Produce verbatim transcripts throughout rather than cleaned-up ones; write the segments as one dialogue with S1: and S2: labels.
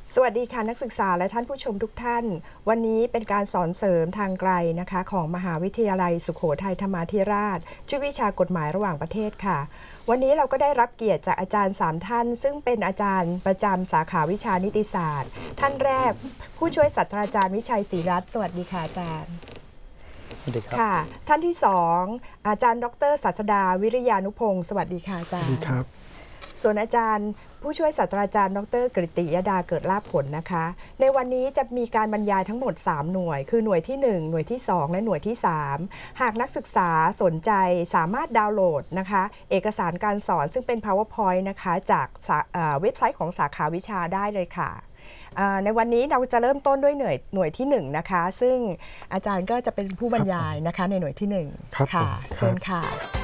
S1: สวัสดีค่ะนักศึกษาและท่านผู้ชมทุกท่านวันนี้เป็นการสอนเสริมทางไกลนะคะของมหาวิทยาลัยสุโขทัยธรรมาธิราชชื่อวิชากฎหมายระหว่างประเทศค่ะวันนี้เราก็ได้รับเกียรติจากอาจารย์สามท่านซึ่งเป็นอาจารย์ประจำสาขาวิชานิติศาสตร์ท่านแรกผู้ช่วยศาสตราจารย์วิชัยศรีรัตน์สวัสดีค่ะอาจารย์
S2: สวัสดีครับ
S1: ค่ะท่านที่สองอาจารย์ดรศาสดาวิริยานุพงศ์สวัสดีค่ะอาจารย์
S3: สวัสดีครับ
S1: ส่วนอาจารย์ผู้ช่วยศาสตราจารย์ดรกฤติยดาเกิดลาภผลนะคะในวันนี้จะมีการบรรยายทั้งหมดสามหน่วยคือหน่วยที่หนึ่งหน่วยที่สองและหน่วยที่สามหากนักศึกษาสนใจสามารถดาวน์โหลดนะคะเอกสารการสอนซึ่งเป็น PowerPoint นะคะจากเว็บไซต์ของสาขาวิชาได้เลยค่ะในวันนี้เราจะเริ่มต้นด้วยหน่วยหน่วยที่หนึ่งนะคะซึ่งอาจารย์ก็จะเป็นผู้บรรยายนะคะในหน่วยที่หนึ่งค่ะเชิญค่ะ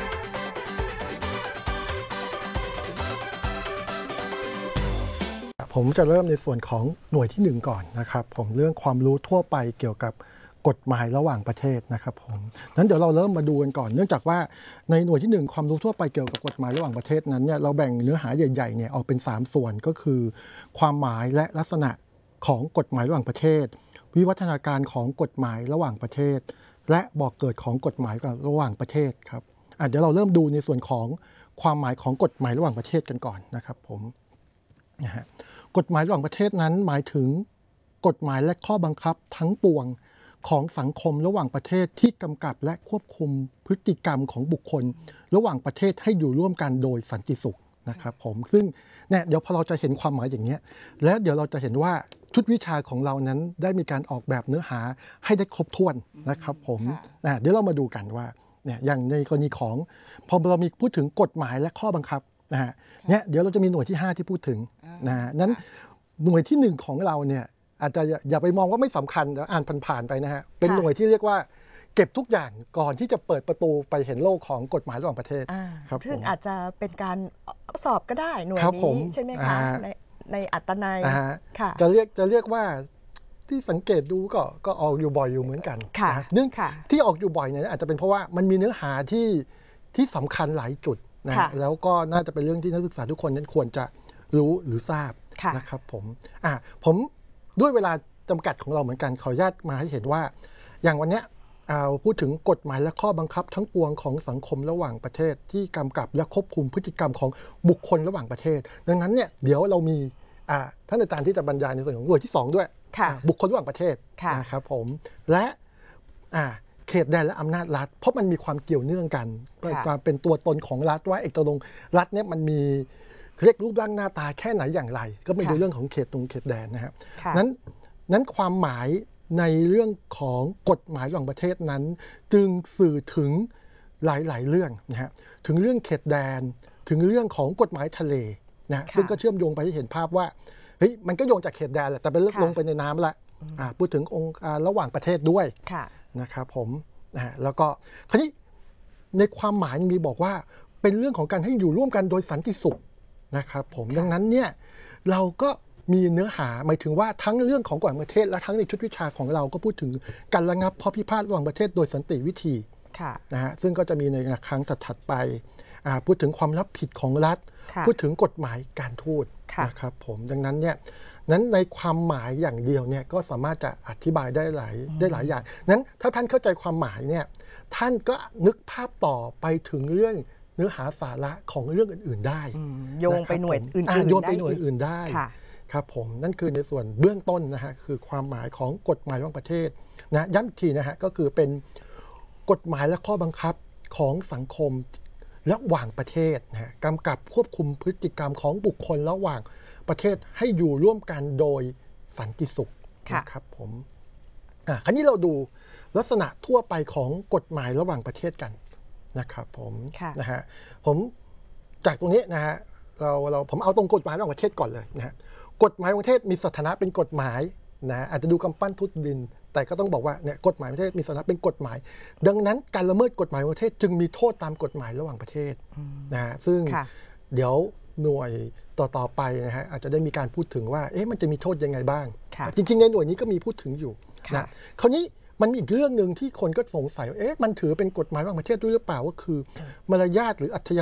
S3: ผมจะเริ่มในส่วนของหน่วยที่หนึ่งก่อนนะครับผมเรื่องความรู้ทั่วไปเกี่ยวกับกฎหมายระหว่างประเทศนะครับผมนั้นเดี๋ยวเราเริ่มมาดูกันก่อนเนื่องจากว่าในหน่วยที่หนึ่งความรู้ทั่วไปเกี่ยวกับกฎหมายระหว่างประเทศนั้นเนี่ยเราแบ่งเนื้อหาใหญ่ๆเนี่ยออกเป็นสามส่วนก็คือความหมายและลักษณะของกฎหมายระหว่างประเทศวิวัฒนาการของกฎหมายระหว่างประเทศและบอกเกิดของกฎหมายระหว่างประเทศครับเดี๋ยวเราเริ่มดูในส่วนของความหมายของกฎหมายระหว่างประเทศกันก่อนนะครับผมนะฮะกฎหมายระหว่างประเทศนั้นหมายถึงกฎหมายและข้อบังคับทั้งปวงของสังคมระหว่างประเทศที่กำกับและควบคุมพฤติกรรมของบุคคลระหว่างประเทศให้อยู่ร่วมกันโดยสันติสุขนะครับผมซึ่งเนี่ยเดี๋ยวพอเราจะเห็นความหมายอย่างเงี้ยและเดี๋ยวเราจะเห็นว่าชุดวิชาของเรานั้นได้มีการออกแบบเนื้อหาให้ได้ครบถ้วนนะครับผมเดี๋ยวเรามาดูกันว่าเนี่ยอย่างในกรณีของพอเรามีพูดถึงกฎหมายและข้อบังคับนะฮะเนี่ยเดี๋ยวเราจะมีหน่วยที่ห้าที่พูดถึงนะนั้นหน่วยที่หนึ่งของเราเนี่ยอาจจะอย่าไปมองว่าไม่สำคัญแล้วอ่านผ่านๆไปนะฮะเป็นหน่วยที่เรียกว่าเก็บทุกอย่างก่อนที่จะเปิดประตูไปเห็นโลกของกฎหมายระหว่างประเทศครับ
S1: ซึ่งอาจจะเป็นการสอบก็ได้หน่วยนี้ใช่ไหมคะในในอัตนัย
S3: จะเรียกจะเรียกว่าที่สังเกตดูก็ก็ออกอยู่บ่อยอยู่เหมือนกันเนื่องที่ออกอยู่บ่อยเนี่ยอาจจะเป็นเพราะว่ามันมีเนื้อหาที่ที่สำคัญหลายจุดนะแล้วก็น่าจะเป็นเรื่องที่นักศึกษาทุกคนนั้นควรจะรู้หรือทราบนะครับผมอ่ะผมด้วยเวลาจำกัดของเราเหมือนกันขออนุญาตมาให้เห็นว่าอย่างวันนี้เอาพูดถึงกฎหมายและข้อบังคับทั้งปวงของสังคมระหว่างประเทศที่กำกับและควบคุมพฤติกรรมของบุคคลระหว่างประเทศดังนั้นเนี่ยเดี๋ยวเรามีท่านอาจารย์ที่จะบรรยายในส่วนของหน่วยที่สองด้วยบุคคลระหว่างประเทศนะครับผมและเขตแดนและอำนาจรัฐเพราะมันมีความเกี่ยวเนื่องกันความเป็นตัวตนของรัฐว่าเอกตรงรัฐเนี่ยมันมีเรียกรูปร่างหน้าตาแค่ไหนอย่างไรก็ไม่ดูเรื่องของเขตตรงเขตแดนนะครับนั้นนั้นความหมายในเรื่องของกฎหมายระหว่างประเทศนั้นจึงสื่อถึงหลายๆเรื่องนะฮะถึงเรื่องเขตแดนถึงเรื่องของกฎหมายทะเลนะซึ่งก็เชื่อมโยงไปให้เห็นภาพว่าเฮ้ยมันก็โยงจากเขตแดนแหละแต่เป็นเรื่องลงไปในน้ำละพูดถึงองค์การระหว่างประเทศด้วยนะครับผมนะแล้วก็คราวนี้ในความหมายมีบอกว่าเป็นเรื่องของการให้อยู่ร่วมกันโดยสันติสุขนะครับผมดังนั้นเนี่ยเราก็มีเนื้อหาหมายถึงว่าทั้งเรื่องของกฎหมายประเทศและทั้งในชุดวิชาของเราก็พูดถึงการระงับข้อพิพาทระหว่างประเทศโดยสันติวิธีนะฮะซึ่งก็จะมีในครั้งถัดไปพูดถึงความรับผิดของรัฐพูดถึงกฎหมายการทูตนะครับผมดังนั้นเนี่ยนั้นในความหมายอย่างเดียวเนี่ยก็สามารถจะอธิบายได้หลายได้หลายอย่างนั้นถ้าท่านเข้าใจความหมายเนี่ยท่านก็นึกภาพต่อไปถึงเรื่องเนื้อหาสาระของเรื่องอื่นๆได้
S1: โยงไปหน่วยอื่นๆ
S3: โยงไปหน่วยอื่นได้ครับผมนั่นคือในส่วนเบื้องต้นนะฮะคือความหมายของกฎหมายระหว่างประเทศนะย้ำอีกทีนะฮะก็คือเป็นกฎหมายและข้อบังคับของสังคมระหว่างประเทศนะกำกับควบคุมพฤติกรรมของบุคคลระหว่างประเทศให้อยู่ร่วมกันโดยสันติสุขนะครับผมอ่ะคราวนี้เราดูลักษณะทั่วไปของกฎหมายระหว่างประเทศกันนะครับผมนะฮะผมจากตรงนี้นะฮะเราเราผมเอาตรงกฎหมายระหว่างประเทศก่อนเลยนะฮะกฎหมายประเทศมีสถานะเป็นกฎหมายนะอาจจะดูกำปั้นทุบดินแต่ก็ต้องบอกว่าเนี่ยกฎหมายประเทศมีสถานะเป็นกฎหมายดังนั้นการละเมิดกฎหมายประเทศจึงมีโทษตามกฎหมายระหว่างประเทศนะฮะซึ่งเดี๋ยวหน่วยต่อๆไปนะฮะอาจจะได้มีการพูดถึงว่าเอ๊ะมันจะมีโทษยังไงบ้างจริงๆในหน่วยนี้ก็มีพูดถึงอยู่นะคราวนี้มันมีอีกเรื่องหนึ่งที่คนก็สงสัยว่าเอ๊ะมันถือเป็นกฎหมายระหว่างประเทศด้วยหรือเปล่าก็คือมารยาทหรืออัธย